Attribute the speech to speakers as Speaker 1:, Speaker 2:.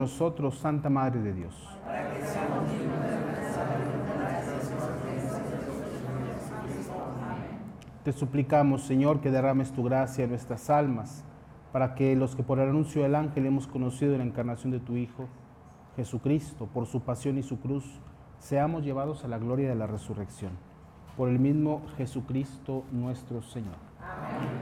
Speaker 1: nosotros, Santa Madre de Dios. Te suplicamos, Señor, que derrames tu gracia en nuestras almas, para que los que por el anuncio del ángel hemos conocido la encarnación de tu Hijo, Jesucristo, por su pasión y su cruz, seamos llevados a la gloria de la resurrección. Por el mismo Jesucristo nuestro Señor. Amén.